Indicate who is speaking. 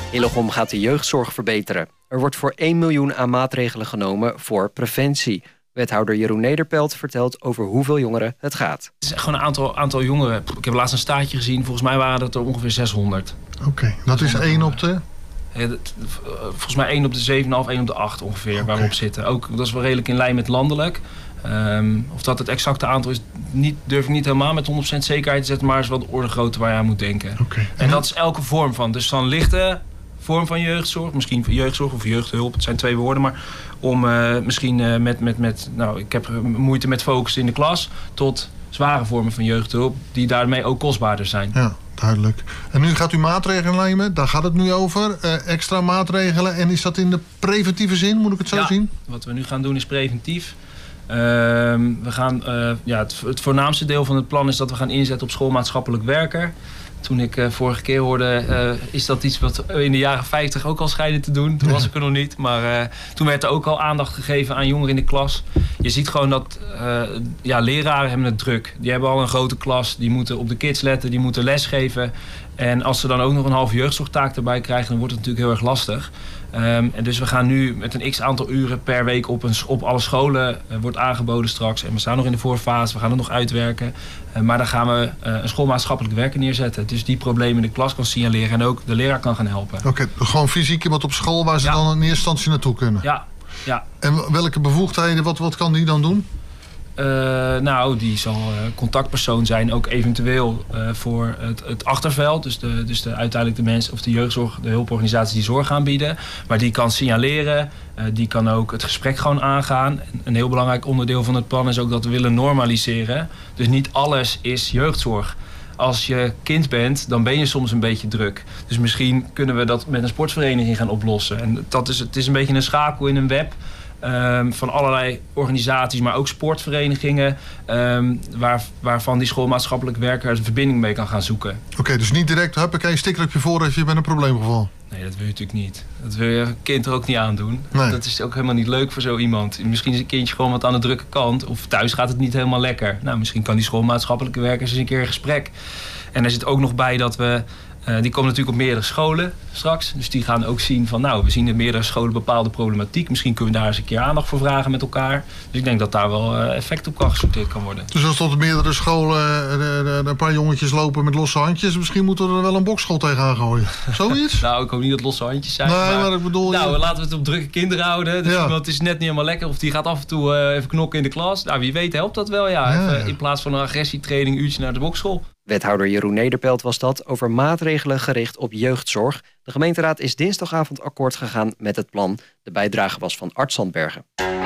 Speaker 1: Hillegom gaat de jeugdzorg verbeteren. Er wordt voor 1 miljoen aan maatregelen genomen voor preventie. Wethouder Jeroen Nederpelt vertelt over hoeveel jongeren het gaat.
Speaker 2: Het is gewoon een aantal jongeren. Ik heb laatst een staartje gezien. Volgens mij waren het er ongeveer 600.
Speaker 3: Oké, dat is 1 op de...
Speaker 2: Volgens mij 1 op de 7,5, 1 op de 8 ongeveer, waar we op zitten. Ook, dat is wel redelijk in lijn met landelijk. Of dat het exacte aantal is, durf ik niet helemaal met 100% zekerheid te zetten, maar is wel de orde grootte waar je aan moet denken. En dat is elke vorm van. Dus van lichte vorm van jeugdzorg, misschien jeugdzorg of jeugdhulp, het zijn 2 woorden, maar om misschien ik heb moeite met focussen in de klas, tot zware vormen van jeugdhulp, die daarmee ook kostbaarder zijn.
Speaker 3: Ja, duidelijk. En nu gaat u maatregelen nemen, daar gaat het nu over, extra maatregelen. En is dat in de preventieve zin, moet ik het zo zien? Wat
Speaker 2: we nu gaan doen is preventief. We gaan, het voornaamste deel van het plan is dat we gaan inzetten op schoolmaatschappelijk werker. Toen ik vorige keer hoorde, is dat iets wat in de jaren 50 ook al schijnen te doen. Toen was ik er nog niet. Maar toen werd er ook al aandacht gegeven aan jongeren in de klas. Je ziet gewoon dat leraren hebben het druk. Die hebben al een grote klas. Die moeten op de kids letten. Die moeten lesgeven. En als ze dan ook nog een halve jeugdzorgtaak erbij krijgen, dan wordt het natuurlijk heel erg lastig. En dus we gaan nu met een x-aantal uren per week op alle scholen wordt aangeboden straks. En we staan nog in de voorfase, we gaan het nog uitwerken. Maar dan gaan we een schoolmaatschappelijk werker neerzetten. Dus die problemen in de klas kan signaleren en ook de leraar kan gaan helpen.
Speaker 3: Oké, gewoon fysiek iemand op school waar ze dan in eerste instantie naartoe kunnen?
Speaker 2: Ja.
Speaker 3: En welke bevoegdheden, wat kan die dan doen?
Speaker 2: Die zal contactpersoon zijn, ook eventueel voor het achterveld. Dus uiteindelijk de mensen of de jeugdzorg, de hulporganisaties die zorg aanbieden. Maar die kan signaleren, die kan ook het gesprek gewoon aangaan. Een heel belangrijk onderdeel van het plan is ook dat we willen normaliseren. Dus niet alles is jeugdzorg. Als je kind bent, dan ben je soms een beetje druk. Dus misschien kunnen we dat met een sportvereniging gaan oplossen. En het is een beetje een schakel in een web. Van allerlei organisaties, maar ook sportverenigingen, waarvan die schoolmaatschappelijk werker een verbinding mee kan gaan zoeken.
Speaker 3: Oké, dus niet direct, huppakee, sticker op je voorhoofd, je bent een probleemgeval.
Speaker 2: Nee, dat wil je natuurlijk niet. Dat wil je kind er ook niet aandoen.
Speaker 3: Nee.
Speaker 2: Dat is ook helemaal niet leuk voor zo iemand. Misschien is een kindje gewoon wat aan de drukke kant, of thuis gaat het niet helemaal lekker. Nou, misschien kan die schoolmaatschappelijke werker eens een keer in gesprek. En er zit ook nog bij dat we... die komen natuurlijk op meerdere scholen straks. Dus die gaan ook zien van, we zien in meerdere scholen bepaalde problematiek. Misschien kunnen we daar eens een keer aandacht voor vragen met elkaar. Dus ik denk dat daar wel effect op kan gesorteerd kan worden.
Speaker 3: Dus als tot meerdere scholen een paar jongetjes lopen met losse handjes, misschien moeten we er wel een bokschool tegenaan gooien. Zoiets?
Speaker 2: Ik hoop niet dat losse handjes zijn.
Speaker 3: Nee, maar ik bedoel...
Speaker 2: laten we het op drukke kinderen houden. Dus iemand is net niet helemaal lekker. Of die gaat af en toe even knokken in de klas. Nou, wie weet helpt dat wel, Even, in plaats van een agressietraining, uurtje naar de bokschool.
Speaker 1: Wethouder Jeroen Nederpelt was dat over maatregelen gericht op jeugdzorg. De gemeenteraad is dinsdagavond akkoord gegaan met het plan. De bijdrage was van Art Sandbergen.